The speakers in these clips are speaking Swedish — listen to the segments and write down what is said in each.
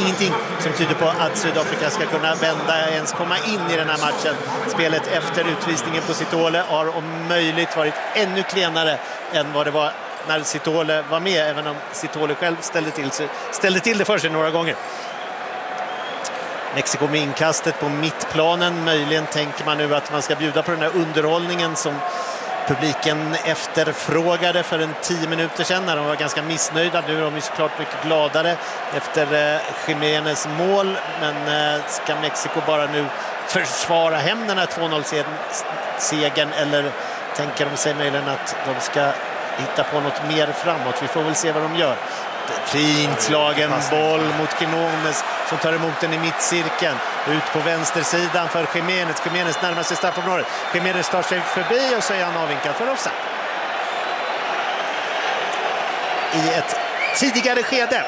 ingenting som tyder på att Sydafrika ska kunna vända, ens komma in i den här matchen. Spelet efter utvisningen på Sithole har om möjligt varit ännu klenare än vad det var när Sithole var med, även om Sithole själv ställde till det för sig några gånger. Mexiko med inkastet på mittplanen. Möjligen tänker man nu att man ska bjuda på den här underhållningen som publiken efterfrågade för en 10 minuter sedan när de var ganska missnöjda. Nu är de såklart mycket gladare efter Jiménez mål. Men ska Mexiko bara nu försvara hem den här 2-0-segern, eller tänker de sig möjligen att de ska hitta på något mer framåt? Vi får väl se vad de gör. Fint slagen boll mot Quinones som tar emot den i mittcirkeln. Ut på vänstersidan för Jiménez. Jiménez närmar sig straffområdet. Jiménez tar sig förbi och så är han avvinkad för offside. I ett tidigare skede.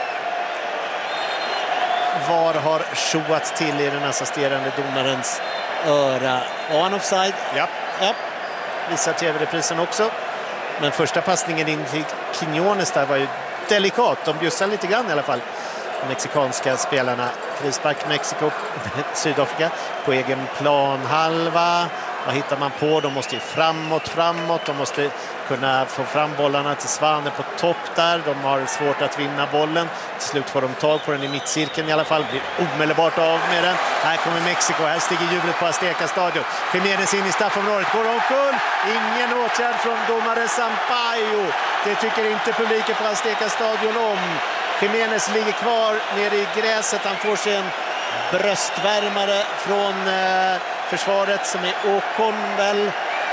Var har tjoat till i den assisterande domarens öra? Var han offside? Ja. Visar tv-reprisen också. Men första passningen in till Quinones där var ju delikat. De bjussar lite grann i alla fall. De mexikanska spelarna. Frispark Mexiko, Sydafrika på egen planhalva. Vad hittar man på? De måste ju framåt. De måste kunna få fram bollarna till Svane på topp där. De har svårt att vinna bollen. Till slut får de tag på den i mittcirkeln i alla fall. Blir omedelbart av med den. Här kommer Mexiko. Här stiger jublet på Azteca stadion. Jiménez in i straffområdet. Går omkull. Ingen åtgärd från domare Sampaio. Det tycker inte publiken på Azteca stadion om. Jiménez ligger kvar nere i gräset. Han får sig en bröstvärmare från försvaret som är Åkon väl.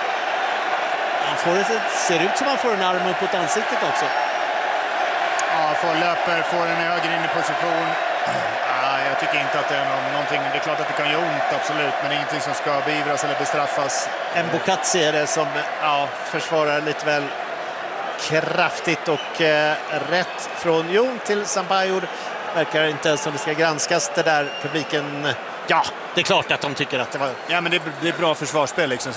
Ser ut som han får en arm upp mot ansiktet också. Ja, får en höger in i position. Jag tycker inte att det är någonting. Det är klart att det kan göra ont, absolut. Men ingenting som ska beivras eller bestraffas. Mbokatsi är det som försvarar lite väl kraftigt och rätt från Jon till Sampaio. Verkar inte ens som det ska granskas det där. Publiken, ja, det är klart att de tycker att det var... Ja, men det är bra försvarsspel liksom.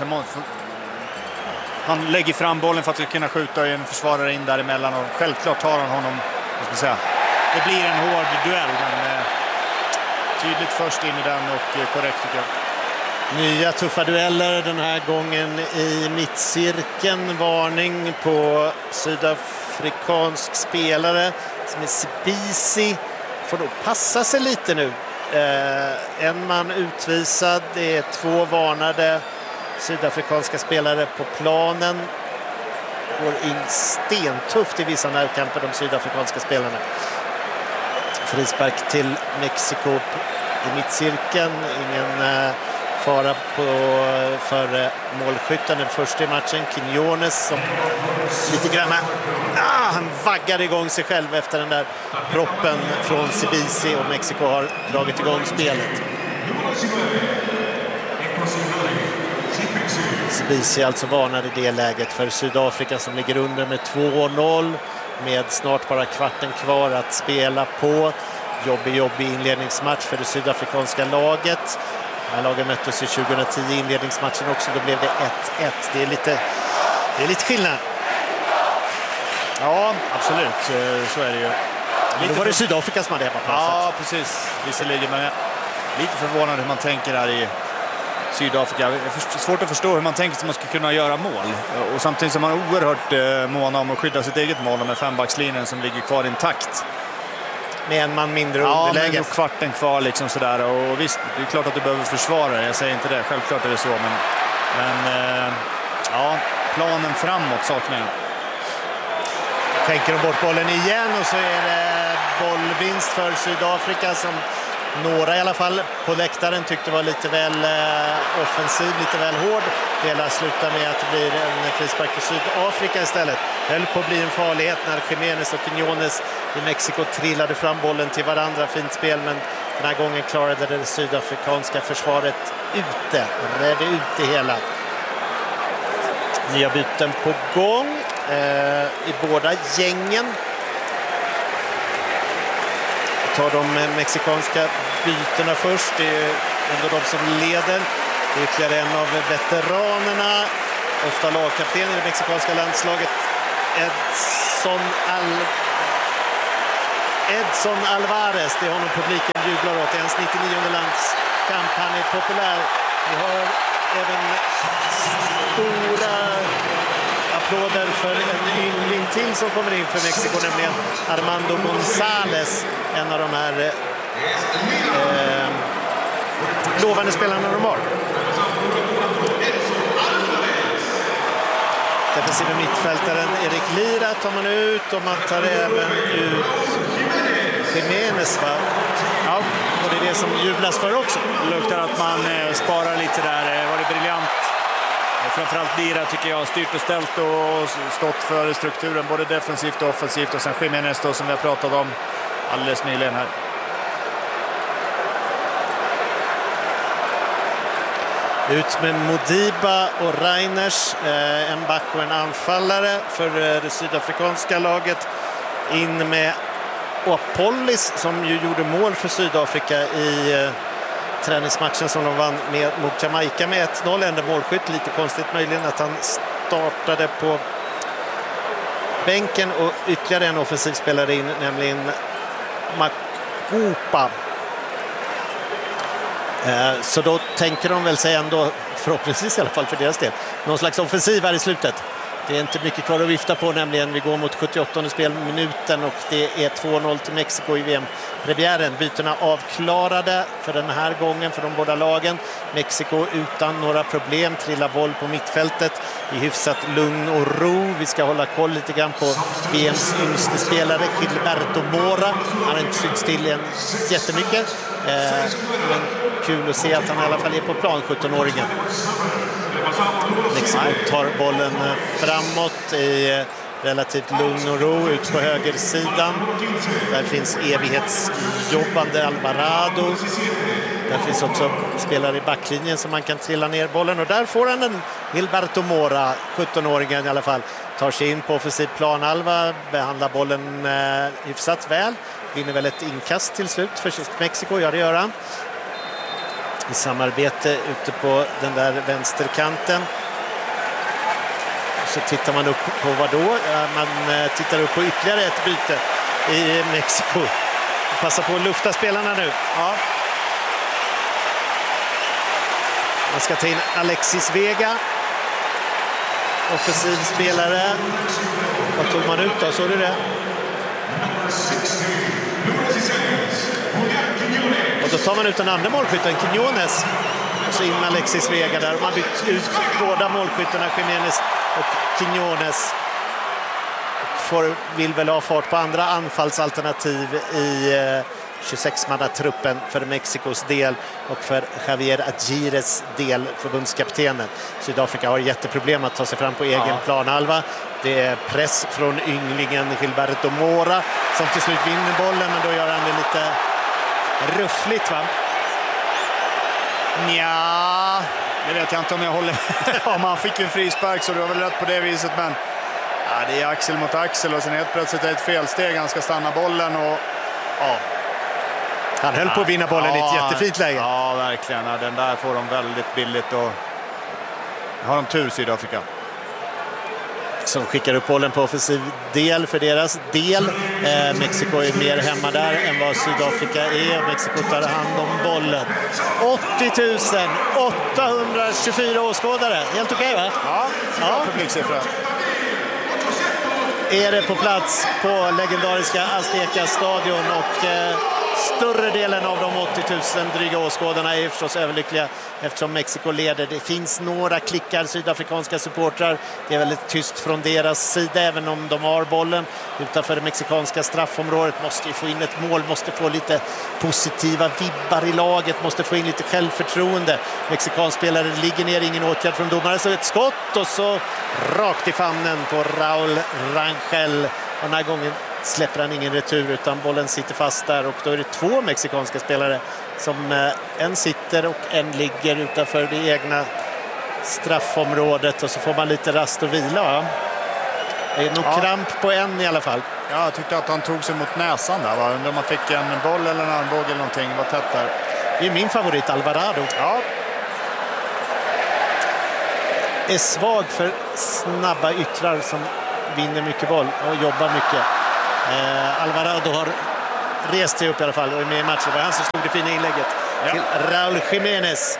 Han lägger fram bollen för att kunna skjuta en försvarare in däremellan och självklart tar han honom, vad ska jag säga. Det blir en hård duell, men tydligt först in i den och korrekt tycker jag. Nya tuffa dueller den här gången i mittcirkeln. Varning på sydafrikansk spelare som är Sibisi. Får då passa sig lite nu. En man utvisad. Det är 2 varnade sydafrikanska spelare på planen. Går in stentufft i vissa närkamper, de sydafrikanska spelarna. Frispark till Mexiko i mittcirkeln. Ingen fara för målskytten den första i matchen. Quinones som lite grann han vaggar igång sig själv efter den där proppen från Sibisi, och Mexiko har dragit igång spelet. Sibisi alltså varnade det läget för Sydafrika som ligger under med 2-0 med snart bara kvarten kvar att spela på. Jobbig inledningsmatch för det sydafrikanska laget. Det här laget möttes i 2010 i inledningsmatchen också. Då blev det 1-1. Det är lite skillnad. Ja, absolut. Så är det ju. Då var det Sydafrika som hade hemmaplats. Ja, precis. Visserligen, men lite förvånad hur man tänker här i Sydafrika. Det är svårt att förstå hur man tänker att man ska kunna göra mål. Och samtidigt som man är oerhört måna om att skydda sitt eget mål med 5-backslinjen som ligger kvar intakt. Med en man mindre underläge. Ja, men kvarten kvar liksom sådär. Och visst, det är klart att du behöver försvara. Jag säger inte det, självklart är det så. Men planen framåt saknar jag. Skänker de bort bollen igen och så är det bollvinst för Sydafrika som några i alla fall på läktaren tyckte var lite väl offensiv, lite väl hård. Det hela slutar med att det blir en frispark för Sydafrika istället. Det höll på att bli en farlighet när Jiménez och Quinones i Mexiko trillade fram bollen till varandra. Fint spel, men den här gången klarade det sydafrikanska försvaret redde ut det hela. Nya byten på gång i båda gängen. Tar de mexikanska bytena först. Det är ändå de som leder. Det är ytterligare en av veteranerna. Ofta lagkapten i det mexikanska landslaget. Edson Edson Alvarez, det är honom publiken jublar åt. Det är hans 99:e landskamp, han är populär. Vi har även stora applåder för en yngling till som kommer in för Mexiko, nämligen Armando González, en av de här lovande spelarna de har. Defensiva mittfältaren Erik Lira tar man ut och man tar även ut Jiménez, va? Ja, och det är det som jublas för också. Det luktar att man sparar lite där. Var det briljant. Framförallt Lira tycker jag har styrt och ställt och stått för strukturen både defensivt och offensivt. Och sen Jiménez då, som vi har pratat om alldeles nyligen här. Ut med Modiba och Reiners, en back och en anfallare för det sydafrikanska laget. In med Apollis som ju gjorde mål för Sydafrika i träningsmatchen som de vann mot Jamaica med 1-0. Enda målskytt, lite konstigt möjligen att han startade på bänken, och ytterligare en offensiv spelare in, nämligen Makupa. Så då tänker de väl sig ändå, förhoppningsvis i alla fall för deras del, någon slags offensiv här i slutet. Det är inte mycket kvar att vifta på, nämligen vi går mot 78:e spelminuten och det är 2-0 till Mexiko i VM-premiären. Bytena avklarade för den här gången för de båda lagen. Mexiko utan några problem trillar boll på mittfältet i hyfsat lugn och ro. Vi ska hålla koll lite grann på VMs yngste spelare Gilberto Mora. Han har inte synts till än jättemycket, men kul att se att han i alla fall är på plan, 17-åringen. Mexiko tar bollen framåt i relativt lugn och ro ut på högersidan. Där finns evighetsjobbande Alvarado. Där finns också spelare i backlinjen som man kan trilla ner bollen. Och där får han en Gilberto Mora, 17-åringen i alla fall. Tar sig in på offensiv planhalva, behandlar bollen hyfsat väl. Vinner väl ett inkast till slut för Mexiko, ja det gör han. I samarbete ute på den där vänsterkanten. Så tittar man upp på vad då? Man tittar upp på ytterligare ett byte i Mexiko. Passa på att lufta spelarna nu. Ja. Man ska ta in Alexis Vega. Offensiv spelare. Vad tog man ut då? Såg du det? Och då tar man ut den andra målskytten, Quiñones. Och så in med Alexis Vega där. Man bytt ut båda målskyttarna, Jiménez och Quiñones. Vill väl ha fart på andra anfallsalternativ i 26-manna-truppen för Mexikos del och för Javier Agires del, förbundskaptenen. Sydafrika har jätteproblem att ta sig fram på egen planhalva. Det är press från ynglingen Gilberto Mora som till slut vinner bollen, men då gör han det lite ruffligt, va? Nja, det vet jag inte om jag håller. Ja, man fick en frispark så det var väl rätt på det viset, men ja, det är axel mot axel och sen helt plötsligt är ett felsteg. Han ska stanna bollen och ja. Han höll på att vinna bollen i ett jättefint läge. Ja, verkligen. Ja, den där får de väldigt billigt och har de tur, Sydafrika. Som skickar upp bollen på offensiv del för deras del. Mexiko är mer hemma där än vad Sydafrika är. Mexiko tar hand om bollen. 80 824 åskådare. Helt okej, va? Ja, publiksiffra. Är det på plats på legendariska Azteca-stadion och större delen av de 80 000 dryga åskådarna är förstås överlyckliga eftersom Mexiko leder. Det finns några klickar sydafrikanska supportrar. Det är väldigt tyst från deras sida även om de har bollen utanför det mexikanska straffområdet. Måste ju få in ett mål, måste få lite positiva vibbar i laget, måste få in lite självförtroende. Mexikansk spelare ligger ner, ingen åtgärd från domare, så ett skott och så rakt i famnen på Raúl Rangel. Och den här gången släpper han ingen retur utan bollen sitter fast där och då är det två mexikanska spelare som en sitter och en ligger utanför det egna straffområdet och så får man lite rast och vila, va? Det är nog kramp på en i alla fall. Ja, jag tyckte att han tog sig mot näsan där, va? Undrar om man fick en boll eller en armbåge eller någonting. Var tätt där. Det är min favorit, Alvarado. Ja. Är svag för snabba yttrar som vinner mycket boll och jobbar mycket. Alvarado har rest sig upp i alla fall och är med i matchen. Det var han som slog det fina inlägget till Raúl Jiménez.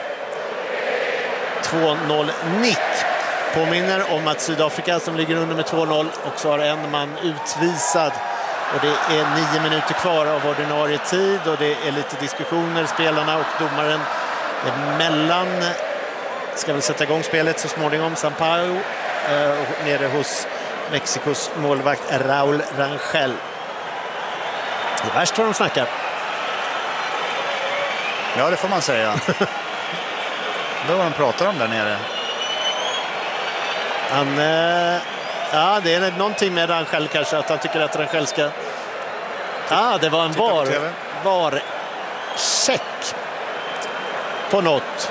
2-0 nick. Påminner om att Sydafrika som ligger under med 2-0 också har en man utvisad. Och det är 9 minuter kvar av ordinarie tid och det är lite diskussioner spelarna och domaren emellan. Ska väl sätta igång spelet så småningom. Sampaio nere hos Mexikos målvakt Raúl Rangel. Det är värst vad de snackar. Ja, det får man säga. Vad de pratar om där nere. Ja, det är någonting med Rangel kanske, att han tycker att Rangel ska... det var en VAR-check på något.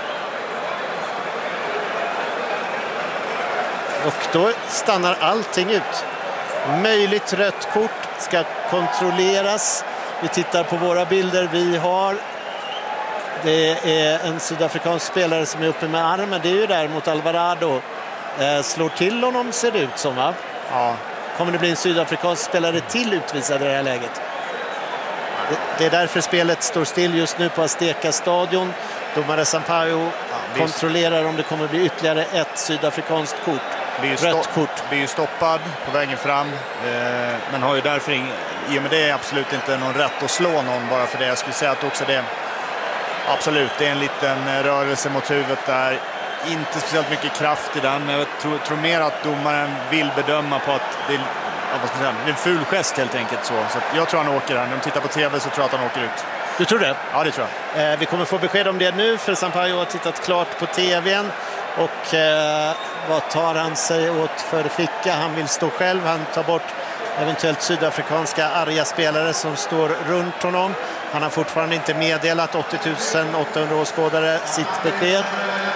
Och då stannar allting ut. Möjligt rött kort ska kontrolleras. Vi tittar på våra bilder vi har. Det är en sydafrikansk spelare som är uppe med armen. Det är ju där mot Alvarado. Slår till honom ser det ut som, va? Ja. Kommer det bli en sydafrikansk spelare till utvisad i det här läget? Det är därför spelet står still just nu på Azteca stadion. Domare Sampaio kontrollerar om det kommer bli ytterligare ett sydafrikanskt kort. Rött kort. Blir ju stoppad på vägen fram. Men har ju därför i och med det är absolut inte någon rätt att slå någon bara för det. Jag skulle säga att också det absolut, det är en liten rörelse mot huvudet där. Inte speciellt mycket kraft i den, men jag tror mer att domaren vill bedöma på att det är, det är en ful gest helt enkelt. Så jag tror han åker här. När de tittar på tv så tror jag att han åker ut. Du tror det? Ja, det tror jag. Vi kommer få besked om det nu, för Sampaio har tittat klart på tvn. Och vad tar han sig åt för ficka? Han vill stå själv, han tar bort eventuellt sydafrikanska arga spelare som står runt honom. Han har fortfarande inte meddelat 80 800 åskådare sitt besked.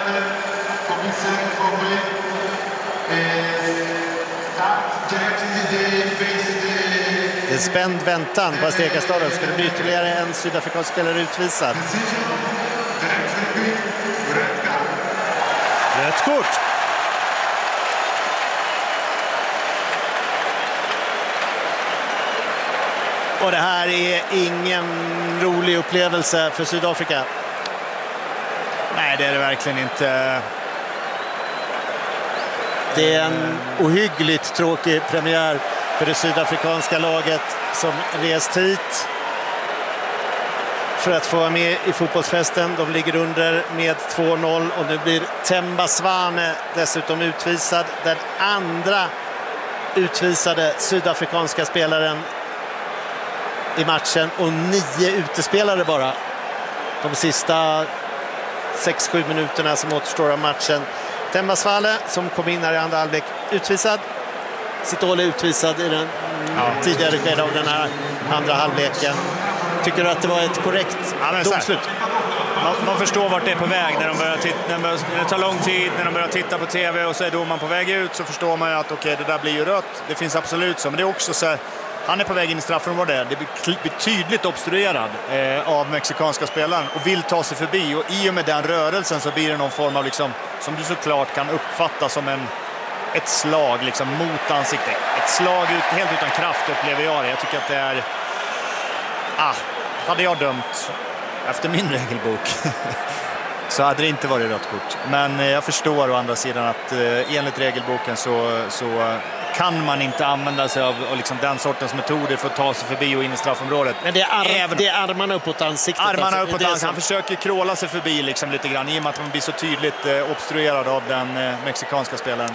Det är spänd väntan på Azteca stadion. Ska det bli ytterligare en sydafrikansk spelare utvisad? Rätt kort. Och det här är ingen rolig upplevelse för Sydafrika. Nej, det är det verkligen inte. Det är en ohyggligt tråkig premiär för det sydafrikanska laget som rest hit för att få vara med i fotbollsfesten. De ligger under med 2-0 och nu blir Themba Zwane dessutom utvisad. Den andra utvisade sydafrikanska spelaren i matchen och 9 utespelare bara de sista 6-7 minuterna som återstår av matchen. Themba Zwane som kom in här i andra halvlek utvisad. Sitole utvisad i den tidigare skede av den här andra halvleken. Tycker du att det var ett korrekt domslut? Man förstår vart det är på väg när det tar lång tid, när de börjar titta på tv och så är domaren på väg ut, så förstår man ju att okej, det där blir ju rött. Det finns absolut så, men det är också så här, han är på väg in i straffområdet. Det blir tydligt obstruerad av mexikanska spelaren och vill ta sig förbi, och i och med den rörelsen så blir det någon form av liksom, som du såklart kan uppfatta som ett slag liksom mot ansiktet. Ett slag helt utan kraft upplever jag det. Jag tycker att det är... hade jag dömt efter min regelbok så hade det inte varit rött kort. Men jag förstår å andra sidan att enligt regelboken så kan man inte använda sig av liksom den sortens metoder för att ta sig förbi och in i straffområdet. Men det är armarna uppåt ansiktet. Armarna uppåt ansiktet. Han försöker kråla sig förbi liksom lite grann i och med att man blir så tydligt obstruerad av den mexikanska spelaren.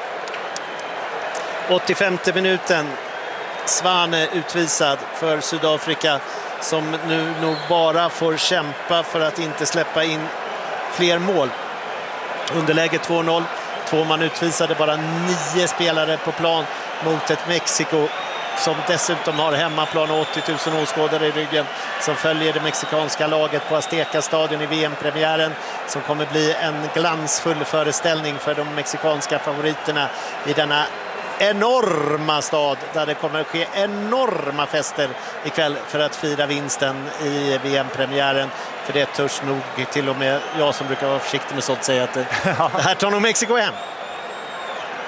85:e minuten. Zwane utvisad för Sydafrika som nu nog bara får kämpa för att inte släppa in fler mål. Underläge 2-0. 2 man utvisade, bara 9 spelare på plan mot ett Mexiko som dessutom har hemmaplan och 80 000 åskådare i ryggen som följer det mexikanska laget på Azteca stadion i VM-premiären som kommer bli en glansfull föreställning för de mexikanska favoriterna i denna enorma stad där det kommer att ske enorma fester ikväll för att fira vinsten i VM-premiären. För det törs nog till och med jag som brukar vara försiktig med sånt säga att det här tar nog Mexiko hem.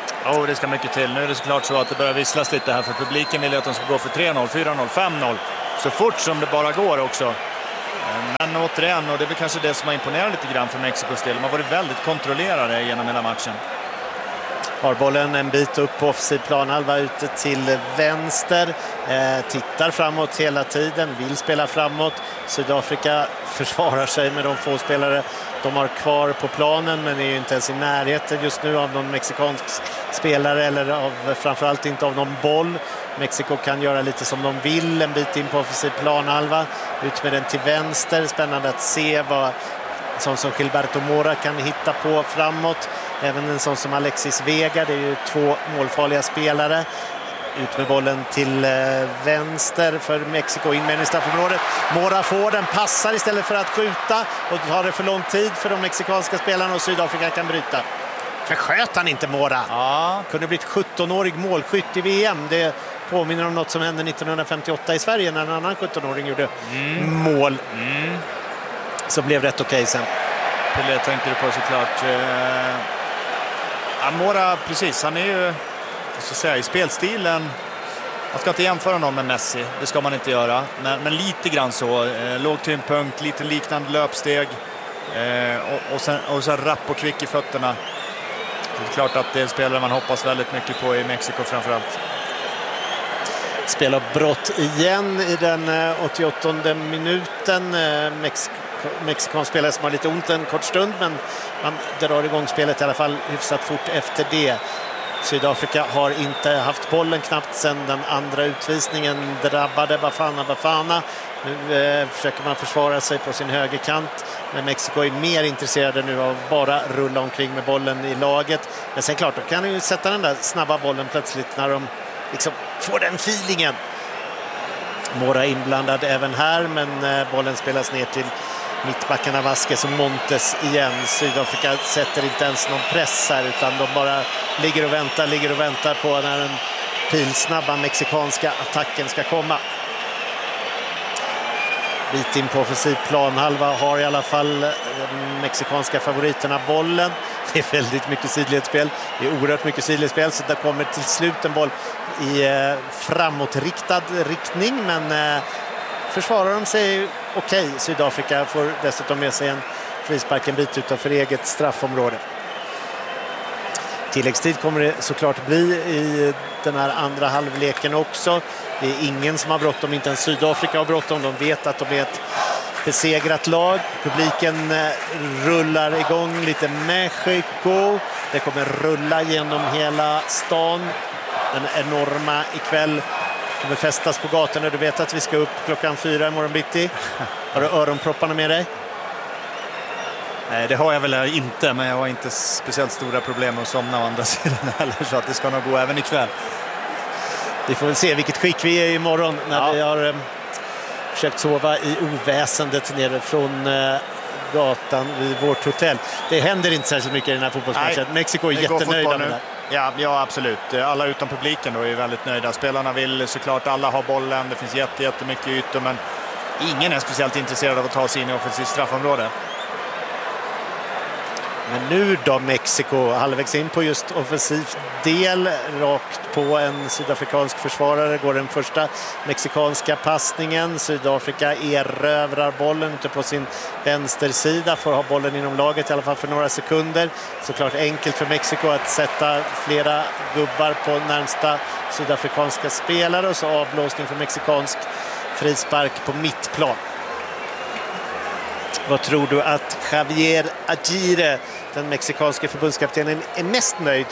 Det ska mycket till. Nu är det såklart så att det börjar visslas lite här, för publiken vill att de ska gå för 3-0, 4-0, 5-0. så fort som det bara går också. Men återigen, och det är väl kanske det som har imponerat lite grann för Mexikos del. De har varit väldigt kontrollerade genom hela matchen. Har bollen en bit upp på offensiv planhalva ute till vänster. Tittar framåt hela tiden, vill spela framåt. Sydafrika försvarar sig med de få spelare de har kvar på planen, men är ju inte ens i närheten just nu av någon mexikansk spelare eller framförallt inte av någon boll. Mexiko kan göra lite som de vill, en bit in på offensiv planhalva. Ut med den till vänster, spännande att se vad sån som Gilberto Mora kan hitta på framåt. Även en sån som Alexis Vega, det är ju två målfarliga spelare. Ut med bollen till vänster för Mexiko, in med i straffområdet. Mora får den, passar istället för att skjuta och tar det för lång tid för de mexikanska spelarna och Sydafrika kan bryta. Försköt han inte Mora? Ja. Kunde blivit 17-årig målskytt i VM. Det påminner om något som hände 1958 i Sverige när en annan 17-åring gjorde mål. Så blev rätt okej sen. Det tänkte du på såklart. Mora, precis, han är ju så att säga, i spelstilen. Man ska inte jämföra någon med Messi, det ska man inte göra. Men lite grann så, låg tyngdpunkt, lite liknande löpsteg. Och sen rapp och kvick i fötterna. Så det är klart att det är en spelare man hoppas väldigt mycket på i Mexiko framförallt. Spelar brott igen i den 88:e minuten. Mexikansk spelare som har lite ont en kort stund, men man drar igång spelet i alla fall hyfsat fort efter det. Sydafrika har inte haft bollen knappt sedan den andra utvisningen drabbade Bafana. Nu försöker man försvara sig på sin högerkant, men Mexiko är mer intresserade nu av bara rulla omkring med bollen i laget. Men sen klart, då kan ju sätta den där snabba bollen plötsligt när de liksom får den feelingen. Mora inblandad även här, men bollen spelas ner till mittbackarna Vasquez och Montes igen. Sydafrika sätter inte ens någon press här, utan de bara ligger och väntar på när den pilsnabba mexikanska attacken ska komma. Bit in på offensiv planhalva har i alla fall mexikanska favoriterna bollen. Det är väldigt mycket sidledsspel. Det är oerhört mycket sidledsspel, så det kommer till slut en boll i framåtriktad riktning, men försvarar de sig okej. Sydafrika får dessutom med sig en frispark en bit utanför eget straffområde. Tilläggstid kommer det såklart bli i den här andra halvleken också. Det är ingen som har bråttom, inte ens Sydafrika har bråttom. De vet att de är ett besegrat lag. Publiken rullar igång lite Mexiko. Det kommer rulla genom hela stan. Den enorma ikväll kommer fästas på gatorna. Du vet att vi ska upp klockan 4 imorgon bitti. Har du öronpropparna med dig? Nej, det har jag väl inte, men jag har inte speciellt stora problem med att somna å andra sidan heller, så att det ska nog gå även ikväll. Vi får väl se vilket skick vi är imorgon när vi har försökt sova i oväsendet nere från gatan vid vårt hotell. Det händer inte särskilt mycket i den här fotbollsmatchen. Mexiko är jättenöjda med det. Ja, absolut. Alla utom publiken då är väldigt nöjda. Spelarna vill såklart alla ha bollen. Det finns jättemycket ytor, men ingen är speciellt intresserad av att ta sig in i offensivt straffområde. Men nu då Mexiko halvvägs in på just offensiv del, rakt på en sydafrikansk försvarare går den första mexikanska passningen. Sydafrika erövrar bollen ute på sin vänstersida, får ha bollen inom laget i alla fall för några sekunder. Såklart enkelt för Mexiko att sätta flera gubbar på närmsta sydafrikanska spelare, och så avblåsning för mexikansk frispark på mittplan. Vad tror du att Javier Aguirre, den mexikanske förbundskaptenen, är mest nöjd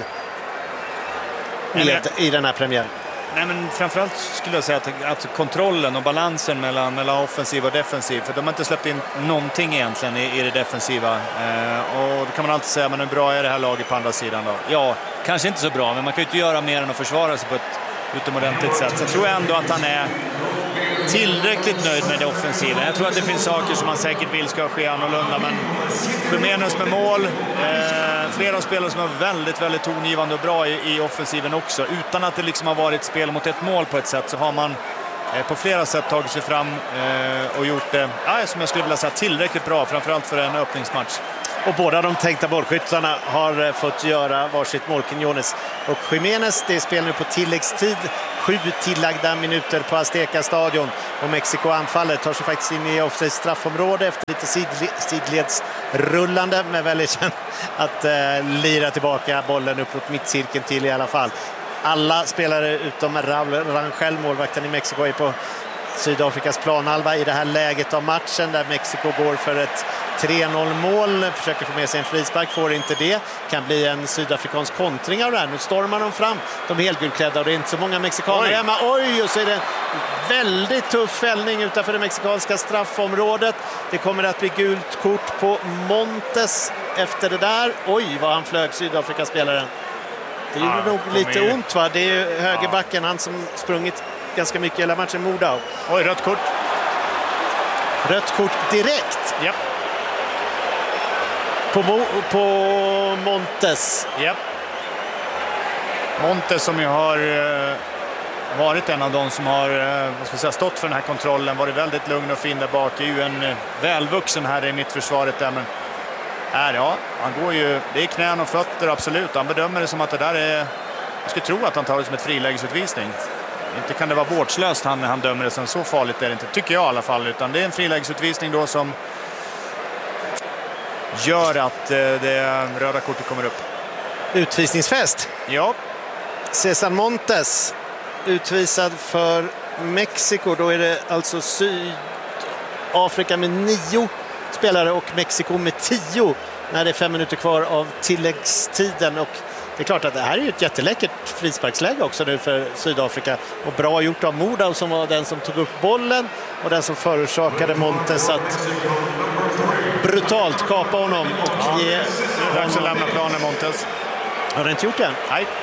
med i den här premiären? Nej, men framförallt skulle jag säga att kontrollen och balansen mellan offensiv och defensiv, för de har inte släppt in någonting egentligen i det defensiva. Och då kan man alltid säga, men hur bra är det här laget på andra sidan då? Ja, kanske inte så bra, men man kan ju inte göra mer än att försvara sig på ett utomordentligt sätt. Så jag tror ändå att han är tillräckligt nöjd med det offensiva. Jag tror att det finns saker som man säkert vill ska ske annorlunda, men Jiménez med mål, flera spelare som är väldigt, väldigt tongivande och bra i offensiven också. Utan att det liksom har varit spel mot ett mål på ett sätt, så har man på flera sätt tagit sig fram och gjort det, som jag skulle vilja säga, tillräckligt bra, framförallt för en öppningsmatch. Och båda de tänkta bollskyttarna har fått göra varsitt mål, Quiñones och Jiménez. Det är spel nu på tilläggstid. 7 tillagda minuter på Azteca stadion. Och Mexiko anfaller, tar sig faktiskt in i offside straffområde efter lite sidledsrullande. Men väljer sen att lira tillbaka bollen uppåt mittcirkeln till i alla fall. Alla spelare utom Raúl Rangel, målvakten i Mexiko, är på Sydafrikas planhalva i det här läget av matchen där Mexiko går för ett 3-0-mål, försöker få med sig en frispark, får inte det. Kan bli en sydafrikansk kontring av det här. Nu stormar de fram, de är helgulklädda och det är inte så många mexikaner hemma. Oj, och så är det en väldigt tuff fällning utanför det mexikanska straffområdet. Det kommer att bli gult kort på Montes efter det där. Oj, vad han flög, Sydafrikaspelaren. Det gjorde nog lite ont, va? Det är ju högerbacken, han som sprungit ganska mycket hela matchen, Moda. Oj, rött kort. Rött kort direkt. Japp. På Montes. Japp. Montes som ju har varit en av de som har stått för den här kontrollen, varit väldigt lugn och fin där bak. Är ju en välvuxen här i mittförsvaret där, men han går ju, det är knän och fötter absolut. Han bedömer det som att det där är, jag skulle tro att han tar det som ett frilägesutvisning. Inte kan det vara vårdslöst han dömer det som, så farligt är det inte, tycker jag i alla fall, utan det är en frilägesutvisning då som gör att det röda kortet kommer upp. Utvisningsfest. Ja. César Montes utvisad för Mexiko. Då är det alltså Sydafrika med 9 spelare och Mexiko med 10 när det är 5 minuter kvar av tilläggstiden. Och det är klart att det här är ju ett jätteläckert frisparksläge också nu för Sydafrika. Och bra gjort av Moda som var den som tog upp bollen och den som förorsakade Montes att brutalt kapa honom och ge dags att lämna planen, Montes. Har det inte gjort det?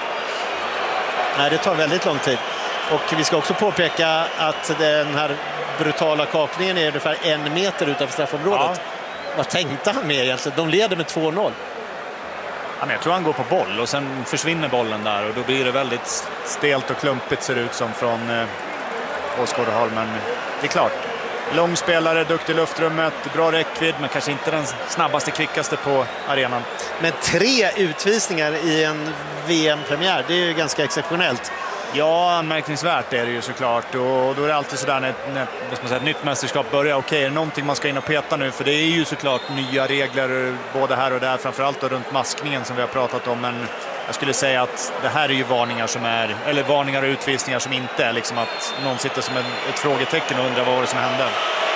Nej, det tar väldigt lång tid. Och vi ska också påpeka att den här brutala kapningen är ungefär 1 meter utanför straffområdet. Ja. Vad tänkte han med egentligen? De leder med 2-0. Ja, men jag tror han går på boll och sen försvinner bollen där och då blir det väldigt stelt och klumpigt, ser det ut som från Åskådarhåll. Men det är klart, lång spelare, duktig i luftrummet, bra räckvidd, men kanske inte den snabbaste, kvickaste på arenan. Men 3 utvisningar i en VM-premiär, det är ju ganska exceptionellt. Ja, anmärkningsvärt är det ju såklart. Och då är det alltid sådär när ett nytt mästerskap börjar. Okej, är det någonting man ska in och peta nu? För det är ju såklart nya regler både här och där. Framförallt då runt maskningen som vi har pratat om. Men jag skulle säga att det här är ju varningar och utvisningar som inte är liksom att någon sitter som ett frågetecken och undrar vad var det som hände.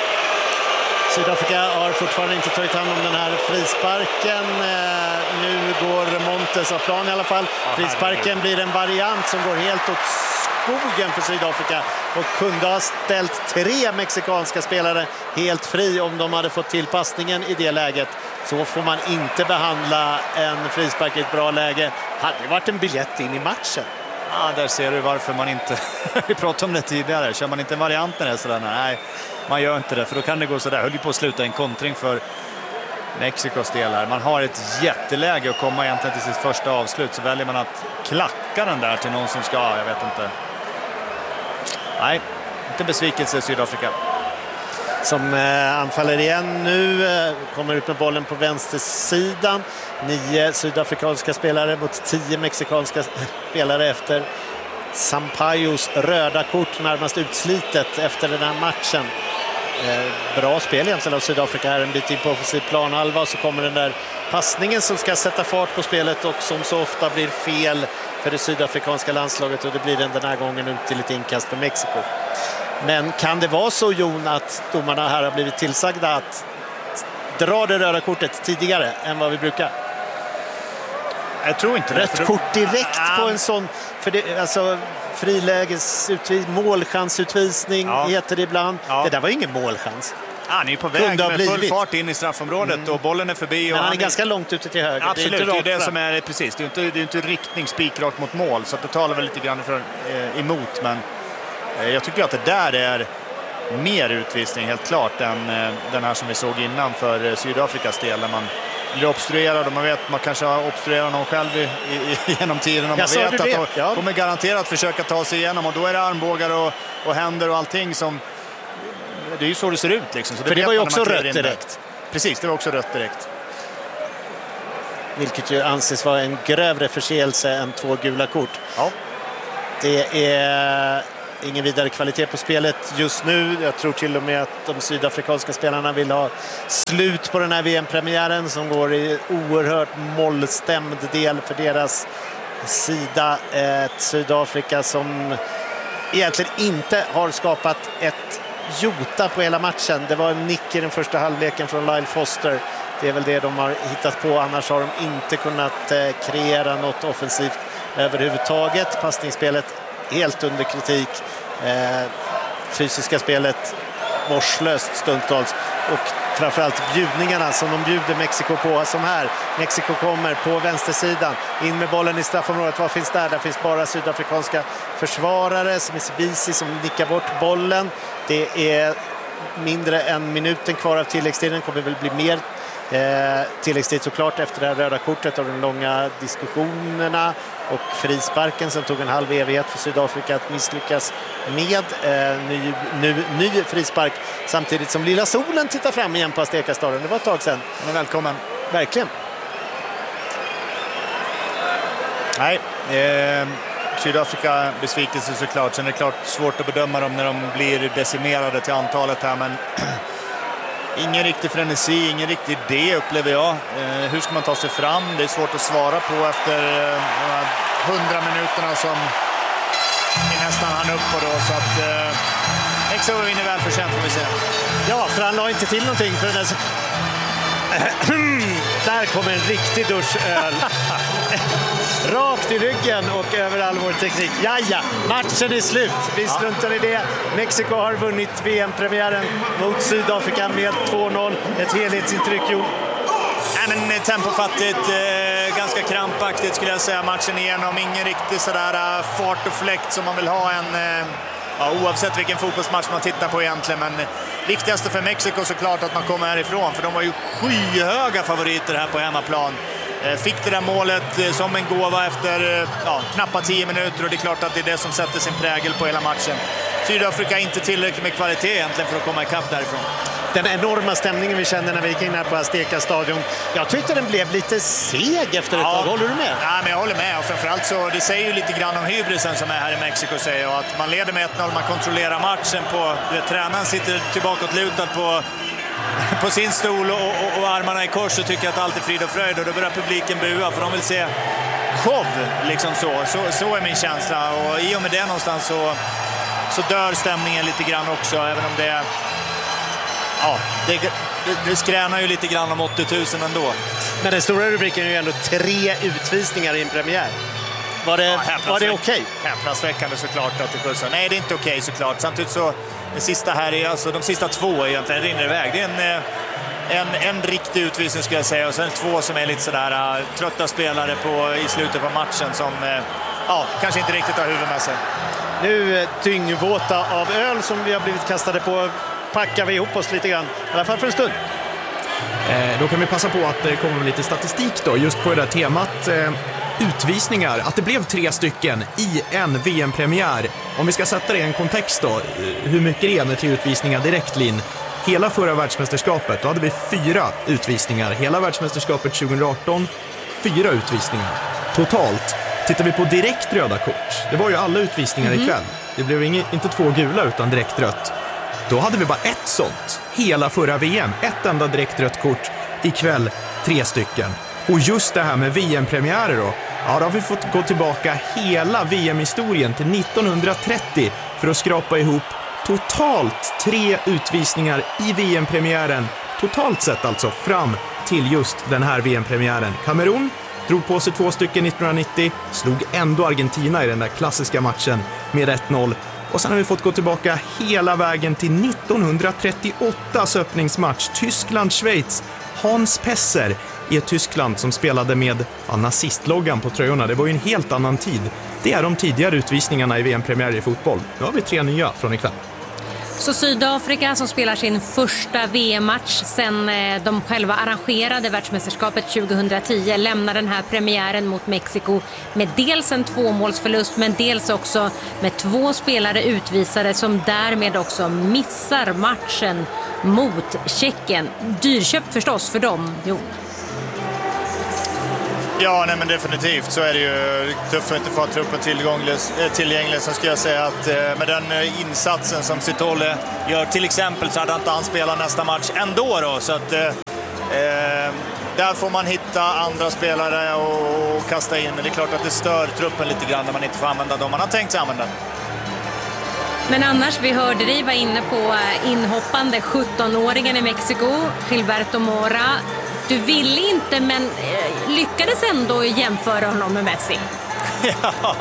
Sydafrika har fortfarande inte tagit hand om den här frisparken. Nu går Montes av plan i alla fall. Frisparken blir en variant som går helt åt skogen för Sydafrika och kunde ha ställt 3 mexikanska spelare helt fri om de hade fått tillpassningen i det läget. Så får man inte behandla en frispark i ett bra läge. Hade det varit en biljett in i matchen. Ja, där ser du varför man inte... Vi pratade om det tidigare. Kör man inte en variant när det är sådär? Nej, man gör inte det. För då kan det gå sådär. Höll ju på att sluta en kontring för Mexikos del här. Man har ett jätteläge att komma egentligen till sitt första avslut. Så väljer man att klacka den där till någon som ska... Jag vet inte. Nej, inte besvikelse i Sydafrika. Som anfaller igen nu, kommer ut med bollen på vänstersidan. 9 sydafrikanska spelare mot 10 mexikanska spelare efter Sampayos röda kort, närmast utslitet efter den här matchen. Bra spel egentligen av Sydafrika här, en bit in på offensiv planhalva, och så kommer den där passningen som ska sätta fart på spelet och som så ofta blir fel för det sydafrikanska landslaget, och det blir den här gången ut till ett inkast för Mexiko. Men kan det vara så, Jon, att domarna här har blivit tillsagda att dra det röda kortet tidigare än vad vi brukar? Jag tror inte det. Rött kort direkt på en sån, för det, alltså frilägesutvisning, målchansutvisning heter det ibland. Ja. Det där var ingen målchans. Han är ju på väg med full fart in i straffområdet och bollen är förbi. Och men han är ganska långt ute till höger. Absolut, det är det som är precis. Det är inte riktning spikrakt mot mål, så att det talar väl lite grann emot, men jag tycker att det där är mer utvisning helt klart än den här som vi såg innan för Sydafrikas del, där man blir obstruerad och man vet man kanske har obstruerat någon själv genom tiden och man vet att de kommer garanterat försöka ta sig igenom, och då är det armbågar och händer och allting som, det är ju så det ser ut liksom. Så för det var ju också rött direkt. Precis, det var också rött direkt. vilket ju anses vara en grövre förseelse än 2 gula kort. Ja. Det är ingen vidare kvalitet på spelet just nu. Jag tror till och med att de sydafrikanska spelarna vill ha slut på den här VM-premiären som går i oerhört mollstämd del för deras sida. Ett Sydafrika som egentligen inte har skapat ett jota på hela matchen. Det var en nick i den första halvleken från Lyle Foster. Det är väl det de har hittat på. Annars har de inte kunnat kreera något offensivt överhuvudtaget. Passningsspelet helt under kritik. Fysiska spelet vårdslöst stundtals. Och framförallt bjudningarna som de bjuder Mexiko på. Som här. Mexiko kommer på vänstersidan. In med bollen i straffområdet. Vad finns där? Där finns bara sydafrikanska försvarare. Som är Sibisi som nickar bort bollen. Det är mindre än minuten kvar av tilläggstiden. Kommer väl bli mer tilläggstid såklart efter det här röda kortet och de långa diskussionerna och frisparken som tog en halv evighet för Sydafrika att misslyckas med. Ny frispark samtidigt som Lilla Solen tittar fram igen på Azteca-staden. Det var ett tag sedan. Men välkommen. Verkligen. Nej, Sydafrika besvikelse såklart. Sen är det klart svårt att bedöma dem när de blir decimerade till antalet här, men ingen riktig frenesi, ingen riktig idé upplever jag. Hur ska man ta sig fram? Det är svårt att svara på efter 100 minuterna som vi nästan hann upp på då. Så att Mexiko vinner väl förtjänt får vi se. Ja, för han la inte till någonting för den där. Där kommer en riktig dusch öl. Rakt i ryggen och över all vår teknik. Jaja, matchen är slut. Vi struntar i det. Mexiko har vunnit VM-premiären mot Sydafrika med 2-0. Ett helhetsintryck, Jo. Nej, men tempofattigt, ganska krampaktigt skulle jag säga matchen igenom. Ingen riktigt sådär fart och fläkt som man vill ha oavsett vilken fotbollsmatch man tittar på egentligen. Men viktigaste för Mexiko såklart att man kommer härifrån, för de var ju skyhöga favoriter här på hemmaplan. Fick det där målet som en gåva efter knappt 10 minuter och det är klart att det är det som sätter sin prägel på hela matchen. Sydafrika inte tillräckligt med kvalitet egentligen för att komma ikapp därifrån. Den enorma stämningen vi kände när vi gick in här på Azteca-stadion. Jag tyckte den blev lite seg efter ett tag. Håller du med? Ja, men jag håller med. Och framförallt så det säger ju lite grann om hybrisen som är här i Mexiko, säger jag. Att man leder med 1-0, man kontrollerar matchen på... Tränaren sitter tillbaka och lutad på sin stol och armarna i kors och tycker att allt är frid och fröjd. Och då börjar publiken bua för de vill se show. Liksom så är min känsla. Och i och med det någonstans så dör stämningen lite grann också. Även om det... Ja, det skränar ju lite grann om 80 000 ändå. Men den stora rubriken är ju ändå 3 utvisningar i en premiär. Var det okej? Häpnadsväckande såklart att det skjutsar. Nej, det är inte okej såklart. Samtidigt så, det sista här är alltså, de sista 2 egentligen rinner iväg. Det är en riktig utvisning skulle jag säga. Och sen 2 som är lite sådär trötta spelare i slutet på matchen som kanske inte riktigt har huvud med sig. Nu dyngvåta av öl som vi har blivit kastade på. Packar vi ihop oss lite grann, i alla fall för en stund. Då kan vi passa på att det kommer lite statistik då, just på det där temat utvisningar. Att det blev 3 stycken i en VM-premiär. Om vi ska sätta det i en kontext då, hur mycket det är med 3 utvisningar direktlin. Hela förra världsmästerskapet, då hade vi 4 utvisningar. Hela världsmästerskapet 2018, 4 utvisningar. Totalt, tittar vi på direkt röda kort. Det var ju alla utvisningar ikväll. Det blev inte 2 gula utan direkt rött. Då hade vi bara 1 sånt. Hela förra VM. 1 enda direkt rött kort. Ikväll 3 stycken. Och just det här med VM-premiärer då. Ja, då har vi fått gå tillbaka hela VM-historien till 1930 för att skrapa ihop totalt 3 utvisningar i VM-premiären. Totalt sett alltså fram till just den här VM-premiären. Kamerun drog på sig 2 stycken 1990. Slog ändå Argentina i den där klassiska matchen med 1-0. Och sen har vi fått gå tillbaka hela vägen till 1938s öppningsmatch. Tyskland-Schweiz. Hans Pesser i ett Tyskland som spelade med nazistloggan på tröjorna. Det var ju en helt annan tid. Det är de tidigare utvisningarna i VM-premiär i fotboll. Nu har vi 3 nya från ikväll. Så Sydafrika som spelar sin första VM-match sen de själva arrangerade världsmästerskapet 2010 lämnar den här premiären mot Mexiko med dels en 2-målsförlust men dels också med 2 spelare utvisade som därmed också missar matchen mot Tjeckien. Dyrköpt förstås för dem, jo. Ja, nej, men definitivt så är det ju tufft att inte få truppen tillgänglig. Så ska jag säga att med den insatsen som Sitole gör till exempel så hade han inte spelat nästa match ändå då. Så att där får man hitta andra spelare och kasta in. Men det är klart att det stör truppen lite grann när man inte får använda dem man har tänkt sig använda. Men annars, vi hörde dig vara inne på inhoppande 17-åringen i Mexiko, Gilberto Mora. Du ville inte, men lyckades ändå jämföra honom med Messi. Ja,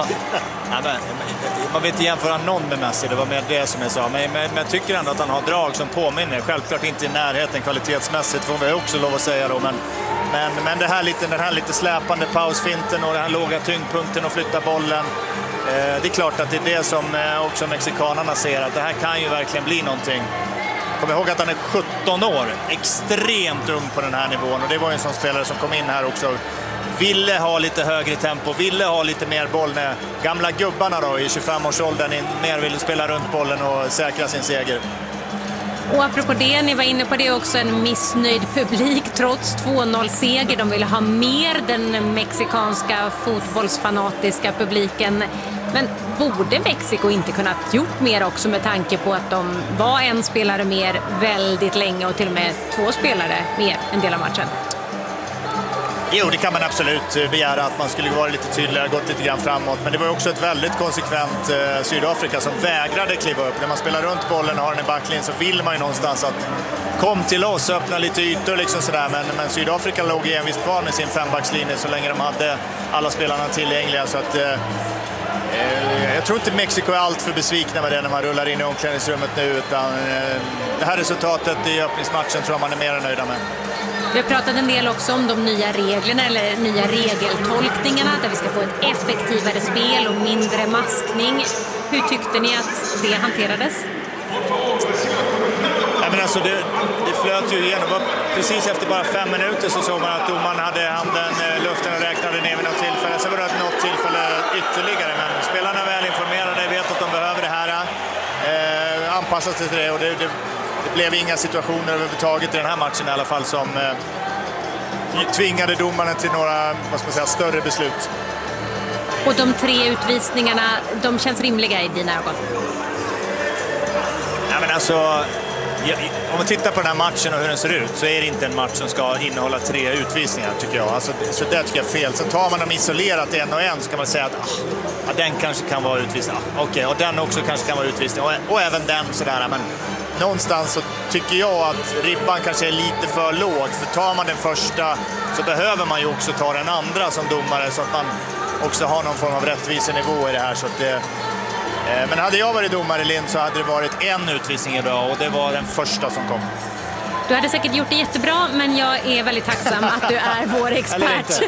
man vill inte jämföra någon med Messi, det var mer det som jag sa. Men jag tycker ändå att han har drag som påminner. Självklart inte i närheten kvalitetsmässigt, får vi också lov att säga då. Men det här den här lite släpande pausfinten och den här låga tyngdpunkten och flytta bollen. Det är klart att det är det som också mexikanerna ser, att det här kan ju verkligen bli någonting. Kom ihåg att han är 17 år, extremt ung på den här nivån, och det var ju en sån spelare som kom in här också. Ville ha lite högre tempo, ville ha lite mer boll när gamla gubbarna då i 25-årsåldern mer ville spela runt bollen och säkra sin seger. Och apropå det, ni var inne på det också, en missnöjd publik trots 2-0-seger. De ville ha mer, den mexikanska fotbollsfanatiska publiken. Men borde Mexiko inte kunnat gjort mer också med tanke på att de var en spelare mer väldigt länge och till och med 2 spelare mer en del av matchen? Jo, det kan man absolut begära, att man skulle vara lite tydligare, gått lite grann framåt. Men det var också ett väldigt konsekvent Sydafrika som vägrade kliva upp. När man spelar runt bollen och har den i backlinjen så vill man ju någonstans att kom till oss, öppna lite ytor liksom sådär. Men Sydafrika låg envist kvar med sin 5-backslinje så länge de hade alla spelarna tillgängliga. Så att jag tror inte Mexiko är allt för besvikna med det när man rullar in i omklädningsrummet nu. Utan det här resultatet i öppningsmatchen tror jag man är mer nöjda med. Vi har pratat en del också om de nya reglerna eller nya regeltolkningarna där vi ska få ett effektivare spel och mindre maskning. Hur tyckte ni att det hanterades? Ja, men alltså det flöt ju igenom. Precis efter bara 5 minuter så såg man att domaren hade handen i luften och räknade ner vid något tillfälle. Så var det något tillfälle ytterligare. Men spelarna är väl informerade, vet att de behöver det här. Anpassas till det och det blev inga situationer överhuvudtaget i den här matchen i alla fall som tvingade domaren till några större beslut. Och de 3 utvisningarna, de känns rimliga i dina ögon? Ja, men alltså, om man tittar på den här matchen och hur den ser ut så är det inte en match som ska innehålla 3 utvisningar tycker jag. Alltså, så det tycker jag är fel. Så tar man dem isolerat en och en så kan man säga att den kanske kan vara utvisning. Okej, och den också kanske kan vara utvisning. Och även den sådär, men någonstans så tycker jag att ribban kanske är lite för låg. För tar man den första så behöver man ju också ta den andra som domare så att man också har någon form av rättvisenivå i det här. Så att men hade jag varit domare i Lind så hade det varit en utvisning idag och det var den första som kom. Du hade säkert gjort det jättebra, men jag är väldigt tacksam att du är vår expert.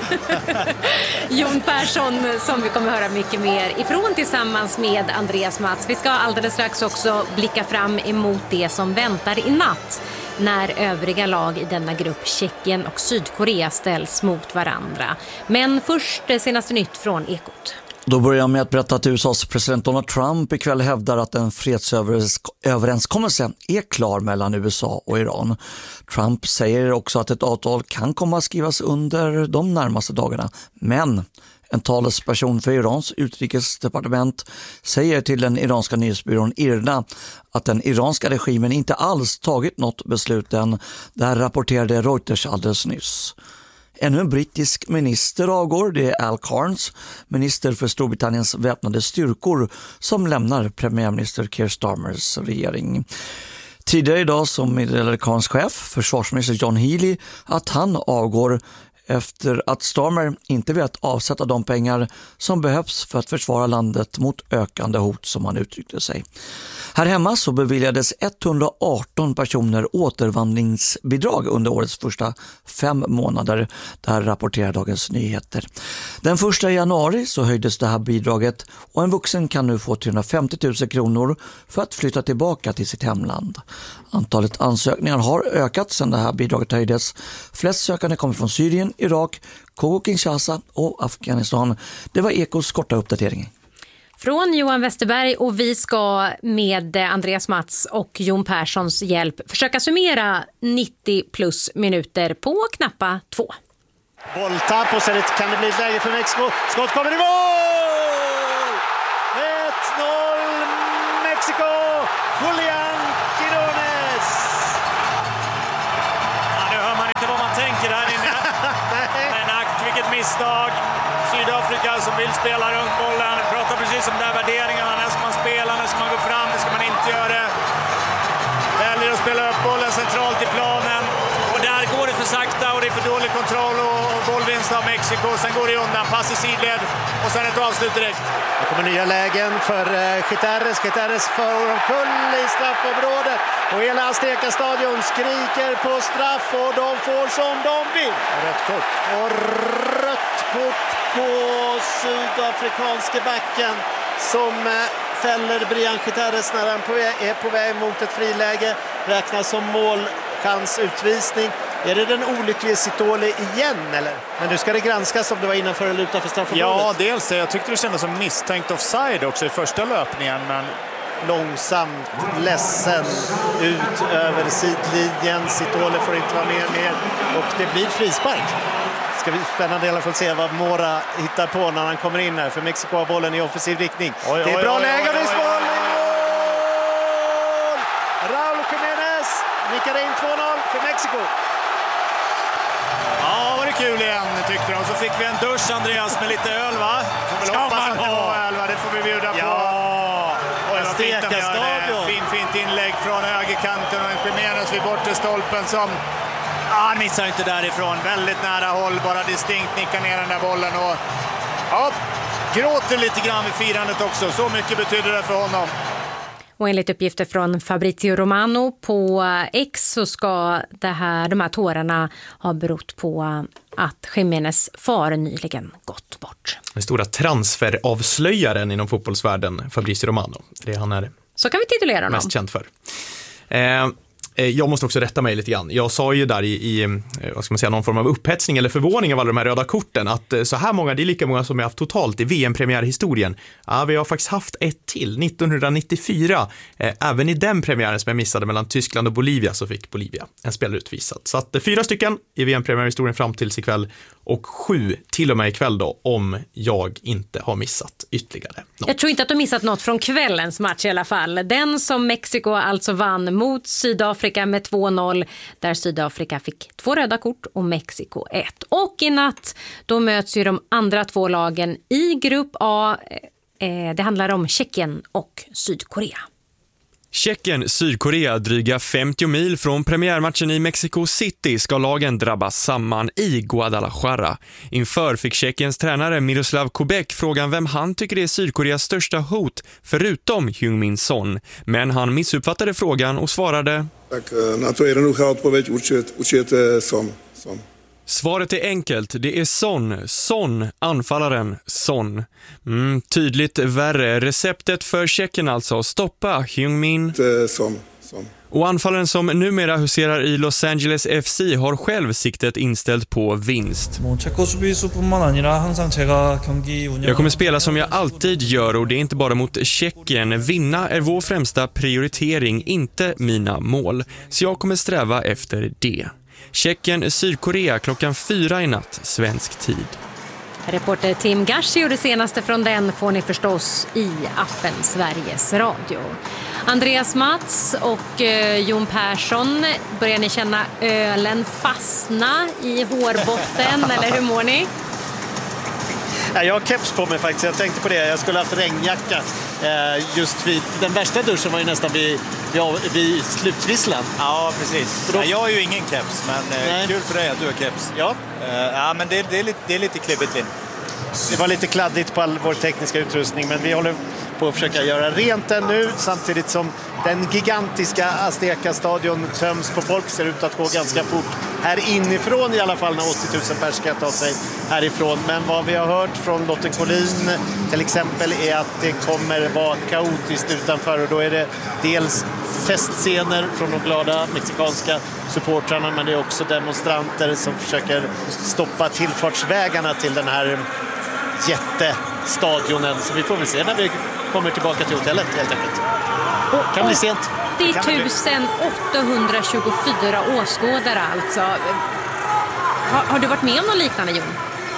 Jon Persson, som vi kommer höra mycket mer ifrån tillsammans med Andreas Mats. Vi ska alldeles strax också blicka fram emot det som väntar i natt när övriga lag i denna grupp, Tjeckien och Sydkorea, ställs mot varandra. Men först det senaste nytt från Ekot. Då börjar jag med att berätta att USAs president Donald Trump ikväll hävdar att en fredsöverenskommelse är klar mellan USA och Iran. Trump säger också att ett avtal kan komma att skrivas under de närmaste dagarna. Men en talesperson för Irans utrikesdepartement säger till den iranska nyhetsbyrån IRNA att den iranska regimen inte alls tagit något beslut än. Där rapporterade Reuters alldeles nyss. Ännu en brittisk minister avgår, det är Al Carnes, minister för Storbritanniens väpnade styrkor, som lämnar premiärminister Keir Starmers regering. Tidigare idag som meddelade Carnes chef, försvarsminister John Healey, att han avgår efter att Starmer inte vet avsätta de pengar som behövs för att försvara landet mot ökande hot, som han uttryckte sig. Här hemma så beviljades 118 personer återvandringsbidrag under årets första 5 månader. Där rapporterar Dagens Nyheter. Den 1 januari så höjdes det här bidraget och en vuxen kan nu få 350 000 kronor för att flytta tillbaka till sitt hemland. Antalet ansökningar har ökat sedan det här bidraget höjdes. Flest sökande kommer från Syrien, Irak, Kongo-Kinshasa och Afghanistan. Det var Ekots korta uppdatering. Från Johan Westerberg, och vi ska med Andreas Mats och Jon Perssons hjälp försöka summera 90 plus minuter på knappa 2. Bolltapp och så kan det bli ett läge för Mexiko. Skott kommer i mål! 1-0 Mexiko! Julián Quiñones! Ja, nu hör man inte vad man tänker här inne. Men vilket misstag. Sydafrika som vill spela runt bollen. Pratar precis om de där värderingarna. När ska man spela, när ska man gå fram, när ska man inte göra det. Väljer att spela upp bollen centralt i planen. Och där går det för sakta och det är för dålig kontroll och bollvinst av Mexiko. Sen går det undan, pass i sidled och sen ett avslut direkt. Det kommer nya lägen för Gutierrez. Gutierrez för omkull i straffområdet. Och hela Azteca-stadion skriker på straff och de får som de vill. Rött kort. Och rött kort på sydafrikanske backen som fäller Brian Gutierrez när han är på väg mot ett friläge. Räknas som målchansutvisning. Är det den olyckliga Sitole igen eller? Men nu ska det granskas om det var innanför eller utanför straffområdet. Ja, dels. Jag tyckte det kändes som misstänkt offside också i första löpningen. Men långsamt, ledsen, ut över sidlinjen. Sitole får inte vara med mer och det blir frispark. Ska bli spännande i alla fall se vad Mora hittar på när han kommer in här. För Mexiko har bollen i offensiv riktning. Det är bra läge och det är mål! Raúl Jiménez nickar in 2-0 för Mexiko. Ja, var det kul igen tyckte de. Så fick vi en dusch, Andreas, med lite öl, va? Får väl hoppas att det var öl, va? Det får vi bjuda på. Ja, Azteca-stadion. Fint inlägg från högerkanten och en Jiménez vid bortre stolpen som... han missar inte därifrån. Väldigt nära håll, bara distinkt nickar ner den där bollen. Och ja, gråter lite grann vid firandet också. Så mycket betyder det för honom. Och enligt uppgifter från Fabrizio Romano på X så ska de här tårarna ha berott på att Jiménez far nyligen gått bort. Den stora transferavslöjaren inom fotbollsvärlden, Fabrizio Romano. Det han är så kan vi titulera honom. Mest känd för. Jag måste också rätta mig lite grann. Jag sa ju där i vad ska man säga, någon form av upphetsning eller förvåning av alla de här röda korten att så här många, det är lika många som jag haft totalt i VM-premiärhistorien. Ja, vi har faktiskt haft ett till, 1994. Även i den premiären som jag missade mellan Tyskland och Bolivia så fick Bolivia en spelare utvisad. Så att 4 stycken i VM-premiärhistorien fram tills ikväll och 7 till och med ikväll då, om jag inte har missat ytterligare något. Jag tror inte att du missat något från kvällens match i alla fall. Den som Mexiko alltså vann mot Sydafrika med 2-0, där Sydafrika fick 2 röda kort och Mexiko 1. Och i natt, då möts ju de andra 2 lagen i grupp A. Det handlar om Tjeckien och Sydkorea. Tjeckien, Sydkorea, dryga 50 mil från premiärmatchen i Mexico City ska lagen drabbas samman i Guadalajara. Inför fick Tjeckiens tränare Miroslav Kubek frågan vem han tycker är Sydkoreas största hot förutom Heung-min Son. Men han missuppfattade frågan och svarade: Tak na to jednoduchá odpověď určitě Son. Svaret är enkelt, det är Son, anfallaren Son. Tydligt värre, receptet för Tjeckien alltså, stoppa Heung-min Son. Och anfallaren som numera huserar i Los Angeles FC har själv siktet inställt på vinst. Jag kommer spela som jag alltid gör och det är inte bara mot Tjeckien. Vinna är vår främsta prioritering, inte mina mål. Så jag kommer sträva efter det. Tjeckien, Sydkorea klockan 4 i natt, svensk tid. Reporter Tim Gashi och det senaste från den får ni förstås i appen Sveriges Radio. Andreas Mats och Jon Persson, börjar ni känna ölen fastna i hårbotten eller hur mår ni? Jag har keps på mig faktiskt, jag tänkte på det. Jag skulle ha haft regnjacka just vid den värsta duschen var ju nästan vid slutvisslan. Ja, precis. Jag har ju ingen keps, men kul för dig att du har keps. Ja, ja men det är lite klibbigt. Det var lite kladdigt på all vår tekniska utrustning, men vi håller på att försöka göra rent den nu samtidigt som den gigantiska Azteca-stadion töms på folk. Ser ut att gå ganska fort här inifrån i alla fall när 80 000 pers ska ta sig härifrån. Men vad vi har hört från Lotten Collin till exempel är att det kommer vara kaotiskt utanför och då är det dels festscener från de glada mexikanska supportrarna, men det är också demonstranter som försöker stoppa tillfartsvägarna till den här jättestadionen. Så vi får väl se när vi kommer tillbaka till hotellet helt enkelt. Kan bli sent. Det är 1824 åskådare alltså. Har du varit med om något liknande, Jon?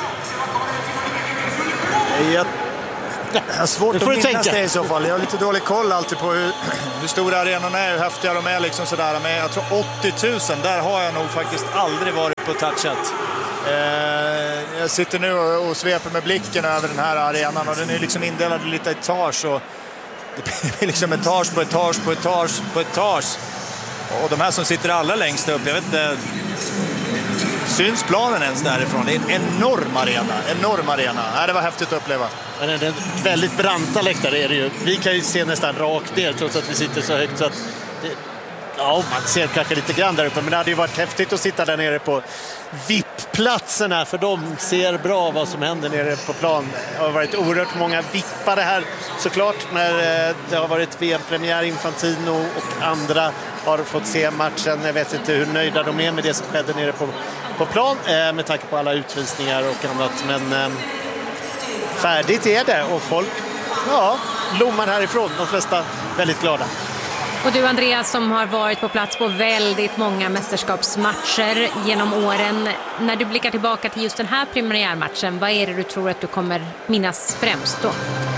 Jag har svårt att minnas det i så fall. Jag har lite dålig koll alltid på hur stora arenorna är, hur häftiga de är liksom sådär. Men jag tror 80 000, där har jag nog faktiskt aldrig varit på touchat. Jag sitter nu och sveper med blicken över den här arenan och den är liksom indelad i lite etage. Och det är liksom etage på etage på etage på etage. Och de här som sitter allra längst upp, jag vet inte, syns planen ens därifrån? Det är en enorm arena. Ja, det var häftigt att uppleva. Men det är väldigt branta läktare är det ju. Vi kan ju se nästan rakt ner trots att vi sitter så högt så att ja, man ser kanske lite grann där uppe, men det hade ju varit häftigt att sitta där nere på VIP-platserna, för de ser bra vad som händer nere på plan. Det har varit oerhört många vippare här såklart när det har varit VM-premiär. Infantino och andra har fått se matchen. Jag vet inte hur nöjda de är med det som skedde nere på plan med tanke på alla utvisningar och annat, men färdigt är det och folk lommar härifrån, de flesta väldigt glada. Och du, Andreas, som har varit på plats på väldigt många mästerskapsmatcher genom åren. När du blickar tillbaka till just den här premiärmatchen, vad är det du tror att du kommer minnas främst då?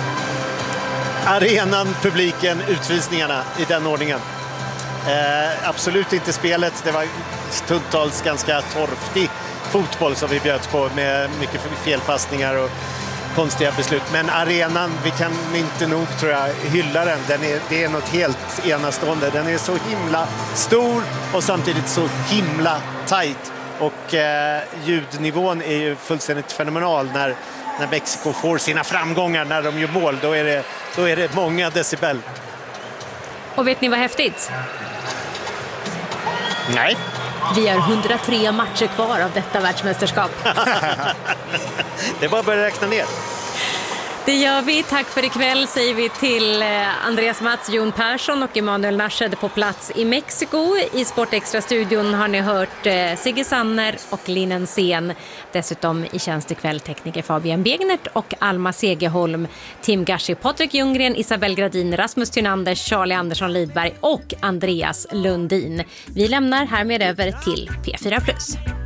Arenan, publiken, utvisningarna i den ordningen. Absolut inte spelet. Det var stundtals ganska torftig fotboll som vi bjöds på med mycket felpassningar och konstiga beslut. Men arenan, vi kan inte nog, tror jag, hylla den. Det är något helt enastående. Den är så himla stor och samtidigt så himla tajt. Och ljudnivån är ju fullständigt fenomenal när Mexiko får sina framgångar, när de gör mål. Då är det många decibel. Och vet ni vad häftigt? Nej. Vi har 103 matcher kvar av detta världsmästerskap. Det är bara att börja räkna ner. Det gör vi. Tack för ikväll säger vi till Andreas Mats, Jon Persson och Emanuel Nasched på plats i Mexiko. I Sportextra-studion har ni hört Sigge Sanner och Linnen Sen. Dessutom i tjänst ikväll tekniker Fabian Begnert och Alma Segerholm, Tim Gashi, Patrik Ljunggren, Isabel Gradin, Rasmus Tynander, Charlie Andersson Lidberg och Andreas Lundin. Vi lämnar härmed över till P4+.